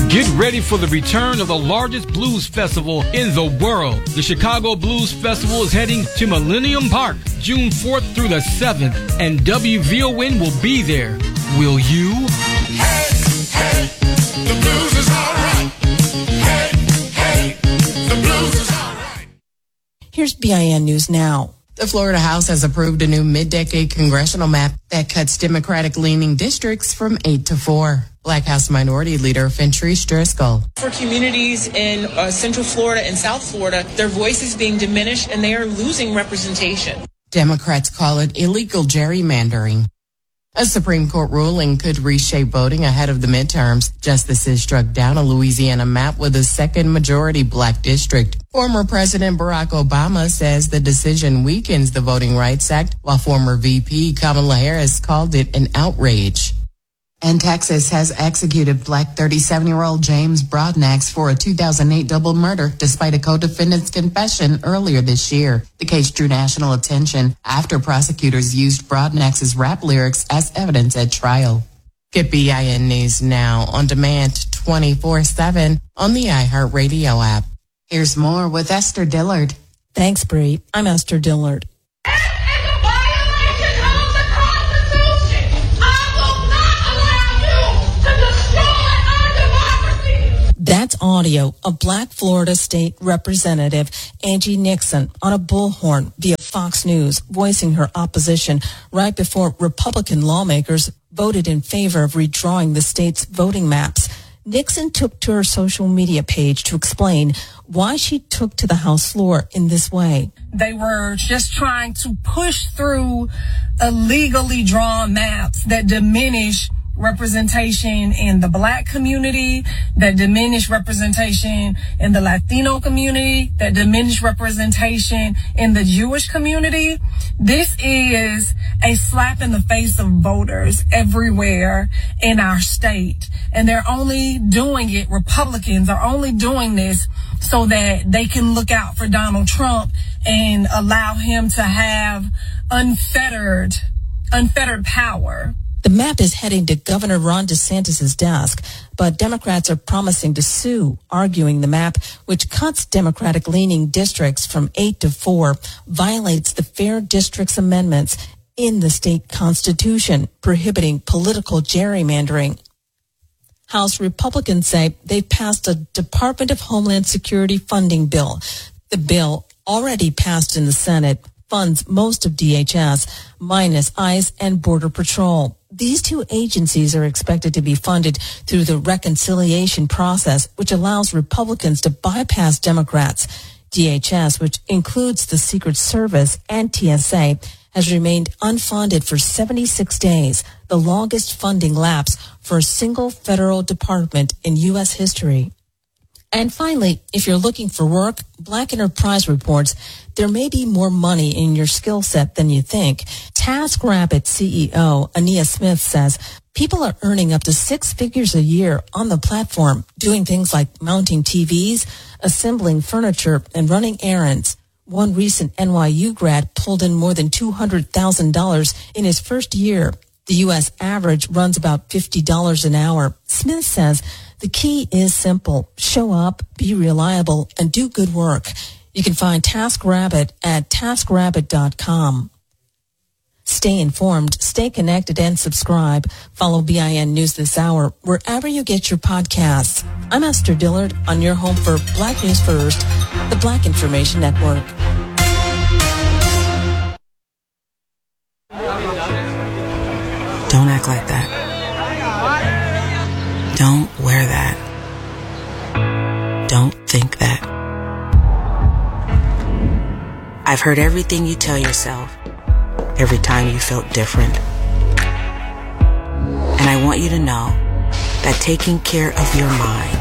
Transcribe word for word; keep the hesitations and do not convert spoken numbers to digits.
Get ready for the return of the largest blues festival in the world. The Chicago Blues Festival is heading to Millennium Park June fourth through the seventh, and W V O N will be there. Will you? Hey, hey, the blues is all right. Hey, hey, the blues is all right. Here's B I N News Now. The Florida House has approved a new mid-decade congressional map that cuts Democratic-leaning districts from eight to four. Black House Minority Leader Fentrice Driscoll. For communities in uh, Central Florida and South Florida, their voice is being diminished and they are losing representation. Democrats call it illegal gerrymandering. A Supreme Court ruling could reshape voting ahead of the midterms. Justices struck down a Louisiana map with a second majority black district. Former President Barack Obama says the decision weakens the Voting Rights Act, while former V P Kamala Harris called it an outrage. And Texas has executed black thirty-seven-year-old James Broadnax for a two thousand eight double murder, despite a co-defendant's confession earlier this year. The case drew national attention after prosecutors used Broadnax's rap lyrics as evidence at trial. Get B I N News Now on demand twenty-four seven on the iHeartRadio app. Here's more with Esther Dillard. Thanks, Bree. I'm Esther Dillard. That's audio of Black Florida State Representative Angie Nixon on a bullhorn via Fox News, voicing her opposition right before Republican lawmakers voted in favor of redrawing the state's voting maps. Nixon took to her social media page to explain why she took to the House floor in this way. They were just trying to push through illegally drawn maps that diminish representation in the black community, that diminish representation in the Latino community, that diminish representation in the Jewish community. This is a slap in the face of voters everywhere in our state. And they're only doing it, Republicans are only doing this so that they can look out for Donald Trump and allow him to have unfettered, unfettered power. The map is heading to Governor Ron DeSantis' desk, but Democrats are promising to sue, arguing the map, which cuts Democratic-leaning districts from eight to four, violates the Fair Districts Amendments in the state constitution, prohibiting political gerrymandering. House Republicans say they've passed a Department of Homeland Security funding bill. The bill, already passed in the Senate, funds most of D H S, minus ICE and Border Patrol. These two agencies are expected to be funded through the reconciliation process, which allows Republicans to bypass Democrats. D H S, which includes the Secret Service and T S A, has remained unfunded for seventy-six days, the longest funding lapse for a single federal department in U S history. And finally, if you're looking for work, Black Enterprise reports there may be more money in your skill set than you think. TaskRabbit C E O Ania Smith says people are earning up to six figures a year on the platform, doing things like mounting T Vs, assembling furniture, and running errands. One recent N Y U grad pulled in more than two hundred thousand dollars in his first year. The U S average runs about fifty dollars an hour. Smith says the key is simple. Show up, be reliable, and do good work. You can find TaskRabbit at task rabbit dot com. Stay informed, stay connected, and subscribe. Follow B I N News This Hour wherever you get your podcasts. I'm Esther Dillard on your home for Black News First, the Black Information Network. Don't act like that. Don't wear that. Don't think that. I've heard everything you tell yourself every time you felt different. And I want you to know that taking care of your mind